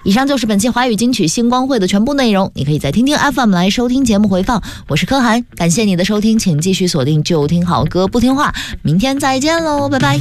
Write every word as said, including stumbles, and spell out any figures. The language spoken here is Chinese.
以上就是本期华语金曲星光会的全部内容，你可以在听听 F M 来收听节目回放。我是柯涵，感谢你的收听，请继续锁定就听好歌不听话，明天再见喽，拜拜。